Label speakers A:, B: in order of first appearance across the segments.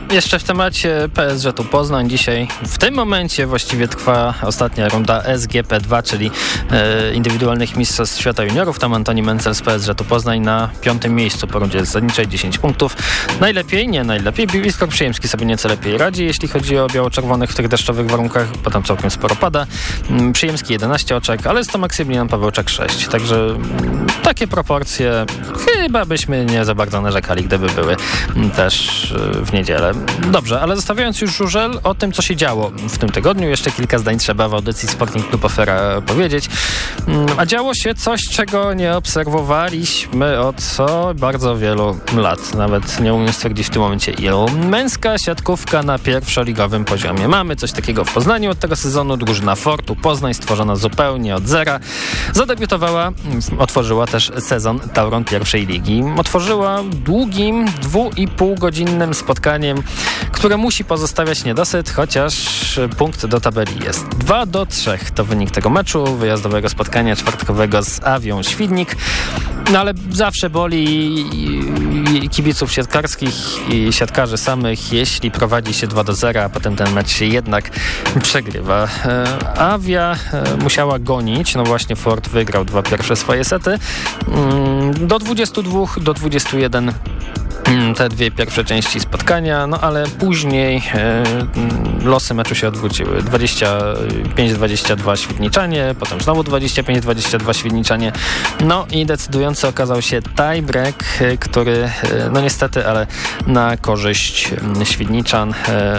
A: Jeszcze w temacie PSŻ-u Poznań. Dzisiaj w tym momencie właściwie trwa ostatnia runda SGP2, czyli indywidualnych mistrzostw świata juniorów. Tam Antoni Mencel z PSŻ-u Poznań na 5. miejscu po rundzie zasadniczej, 10 punktów. Nie najlepiej. Biskop Przyjemski sobie nieco lepiej radzi, jeśli chodzi o biało-czerwonych w tych deszczowych warunkach, bo tam całkiem sporo pada. Przyjemski 11 oczek, ale jest to Maksymilian Pawełczak 6. Także takie proporcje chyba byśmy nie za bardzo narzekali, gdyby były też w niedzielę. Dobrze, ale zostawiając już żużel, o tym, co się działo w tym tygodniu, jeszcze kilka zdań trzeba w audycji Sporting Club Afera powiedzieć. A działo się coś, czego nie obserwowaliśmy od bardzo wielu lat. Nawet nie umiem stwierdzić w tym momencie ilu. Męska siatkówka na pierwszoligowym poziomie. Mamy coś takiego w Poznaniu od tego sezonu. Drużyna Fortu Poznań, stworzona zupełnie od zera, otworzyła też sezon Tauron pierwszej ligi. Otworzyła długim, 2,5-godzinnym spotkaniem, które musi pozostawiać niedosyt, chociaż punkt do tabeli jest. 2-3 to wynik tego meczu, wyjazdowego spotkania czwartkowego z Awią Świdnik. No ale zawsze boli kibiców siatkarskich i siatkarzy samych, jeśli prowadzi się 2-0, a potem ten mecz się jednak przegrywa. Awia musiała gonić, no właśnie Fort wygrał 2 pierwsze swoje sety. Do 22, do 21 te 2 pierwsze części spotkania, no ale później losy meczu się odwróciły. 25-22 Świdniczanie, potem znowu 25-22 Świdniczanie. No i decydujący okazał się tiebreak, który no niestety, ale na korzyść Świdniczan.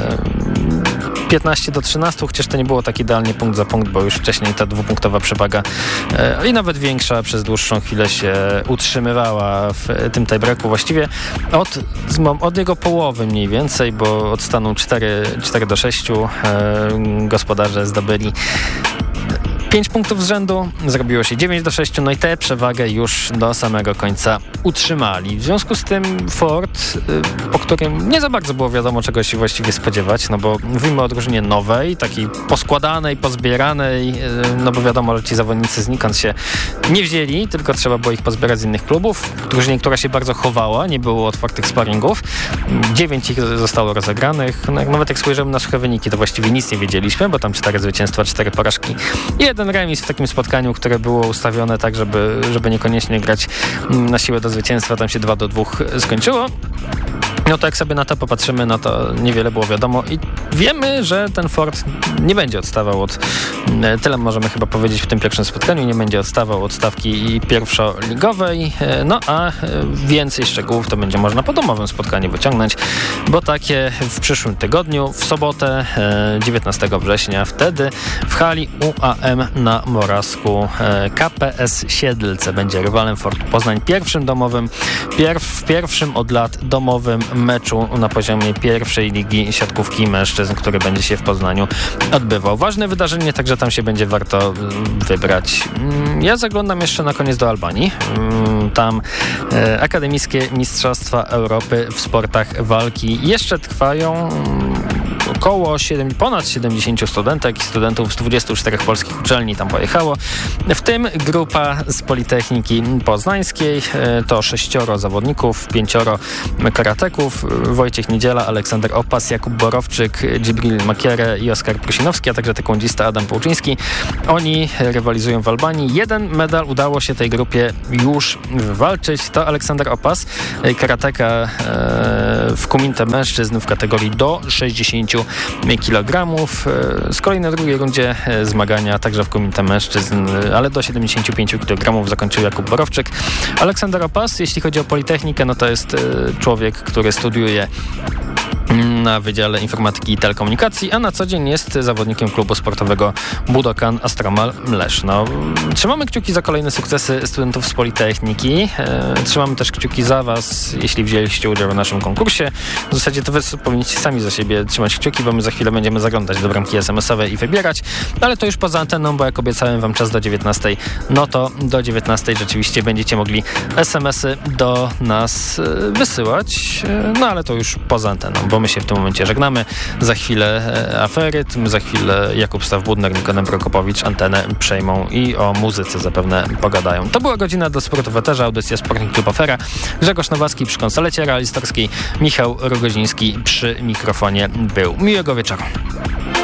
A: 15-13, chociaż to nie było tak idealnie punkt za punkt, bo już wcześniej ta 2-punktowa przewaga i nawet większa przez dłuższą chwilę się utrzymywała w tym tiebreaku. Właściwie od jego połowy mniej więcej, bo od stanu 4-6 gospodarze zdobyli 5 punktów z rzędu, zrobiło się 9-6, no i tę przewagę już do samego końca utrzymali. W związku z tym Fort, po którym nie za bardzo było wiadomo, czego się właściwie spodziewać, no bo mówimy o drużynie nowej, takiej poskładanej, pozbieranej, no bo wiadomo, że ci zawodnicy znikąd się nie wzięli, tylko trzeba było ich pozbierać z innych klubów. Drużynie, która się bardzo chowała, nie było otwartych sparingów. 9 ich zostało rozegranych. No, nawet jak spojrzymy na suche wyniki, to właściwie nic nie wiedzieliśmy, bo tam 4 zwycięstwa, 4 porażki. Jeden remis w takim spotkaniu, które było ustawione tak, żeby niekoniecznie grać na siłę do zwycięstwa. Tam się 2-2 skończyło. No to jak sobie na to popatrzymy, no to niewiele było wiadomo i wiemy, że ten Fort nie będzie odstawał tyle możemy chyba powiedzieć w tym pierwszym spotkaniu, nie będzie odstawał od stawki pierwszoligowej, no a więcej szczegółów to będzie można po domowym spotkaniu wyciągnąć, bo takie w przyszłym tygodniu, w sobotę 19 września, wtedy w hali UAM na Morawsku KPS Siedlce będzie rywalem Fortu Poznań, pierwszym od lat domowym meczu na poziomie pierwszej ligi siatkówki mężczyzn, który będzie się w Poznaniu odbywał. Ważne wydarzenie, także tam się będzie warto wybrać. Ja zaglądam jeszcze na koniec do Albanii. Tam akademickie mistrzostwa Europy w sportach walki jeszcze trwają. Ponad 70 studentek i studentów z 24 polskich uczelni tam pojechało. W tym grupa z Politechniki Poznańskiej. To 6 zawodników, 5 karateków. Wojciech Niedziela, Aleksander Opas, Jakub Borowczyk, Djibril Makierę i Oskar Prusinowski, a także taekwoндista Adam Połczyński. Oni rywalizują w Albanii. 1 medal udało się tej grupie już wywalczyć. To Aleksander Opas, karateka w kumite mężczyzn w kategorii do 60 kg. Z kolei na drugiej rundzie zmagania, także w kumite mężczyzn, ale do 75 kg zakończył Jakub Borowczyk. Aleksander Opas, jeśli chodzi o Politechnikę, no to jest człowiek, który studiuje na Wydziale Informatyki i Telekomunikacji, a na co dzień jest zawodnikiem klubu sportowego Budokan Astromal Leszno. Trzymamy kciuki za kolejne sukcesy studentów z Politechniki. Trzymamy też kciuki za Was, jeśli wzięliście udział w naszym konkursie. W zasadzie to Wy powinniście sami za siebie trzymać kciuki, bo my za chwilę będziemy zaglądać do bramki SMS-owe i wybierać, ale to już poza anteną, bo jak obiecałem Wam czas do 19, no to do 19 rzeczywiście będziecie mogli SMS-y do nas wysyłać, no ale to już poza anteną, bo my się w to tym momencie żegnamy. Za chwilę Aferytm, za chwilę Jakub Stawbudner, Nikodem Prokopowicz antenę przejmą i o muzyce zapewne pogadają. To była godzina do sportu w eterze, audycja Sporting Klub Afera. Grzegorz Nowacki przy konsolecie realizatorskiej, Michał Rogoziński przy mikrofonie był. Miłego wieczoru.